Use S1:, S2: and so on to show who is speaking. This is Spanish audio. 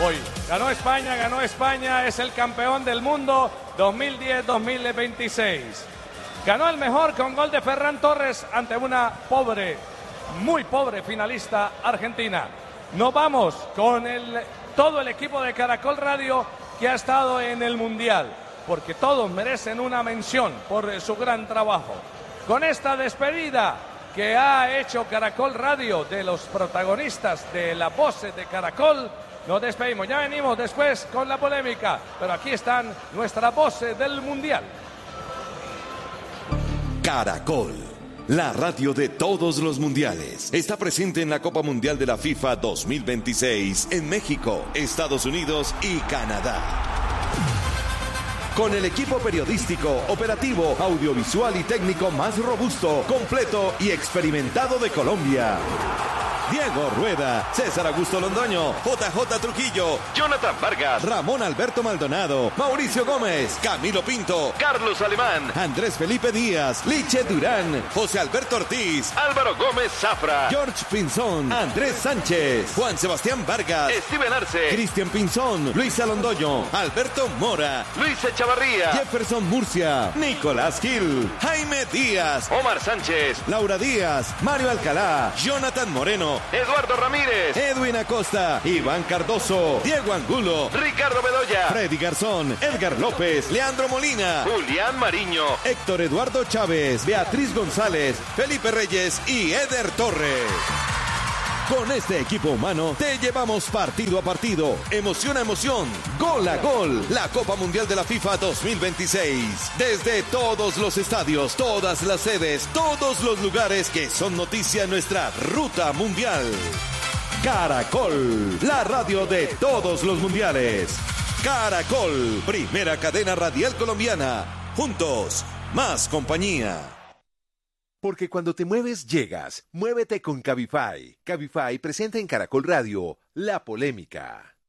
S1: Voy. Ganó España, es el campeón del mundo 2010-2026. Ganó el mejor con gol de Ferran Torres ante una pobre, muy pobre finalista argentina. Nos vamos con todo el equipo de Caracol Radio que ha estado en el Mundial, porque todos merecen una mención por su gran trabajo. Con esta despedida que ha hecho Caracol Radio de los protagonistas de las voces de Caracol, nos despedimos. Ya venimos después con la polémica, pero aquí están nuestras voces del Mundial.
S2: Caracol, la radio de todos los mundiales, está presente en la Copa Mundial de la FIFA 2026 en México, Estados Unidos y Canadá. Con el equipo periodístico, operativo, audiovisual y técnico más robusto, completo y experimentado de Colombia. Diego Rueda, César Augusto Londoño, JJ Trujillo, Jonathan Vargas, Ramón Alberto Maldonado, Mauricio Gómez, Camilo Pinto, Carlos Alemán, Andrés Felipe Díaz, Liche Durán, José Alberto Ortiz, Álvaro Gómez Zafra, George Pinzón, Andrés Sánchez, Juan Sebastián Vargas, Steven Arce, Cristian Pinzón, Luisa Londoño, Alberto Mora, Luis Echavarría, Jefferson Murcia, Nicolás Gil, Jaime Díaz, Omar Sánchez, Laura Díaz, Mario Alcalá, Jonathan Moreno, Eduardo Ramírez, Edwin Acosta, Iván Cardoso, Diego Angulo, Ricardo Bedoya, Freddy Garzón, Edgar López, Leandro Molina, Julián Mariño, Héctor Eduardo Chávez, Beatriz González, Felipe Reyes y Eder Torres. Con este equipo humano te llevamos partido a partido, emoción a emoción, gol a gol, la Copa Mundial de la FIFA 2026. Desde todos los estadios, todas las sedes, todos los lugares que son noticia en nuestra ruta mundial. Caracol, la radio de todos los mundiales. Caracol, primera cadena radial colombiana. Juntos, más compañía.
S3: Porque cuando te mueves, llegas. Muévete con Cabify. Cabify presenta en Caracol Radio La Polémica.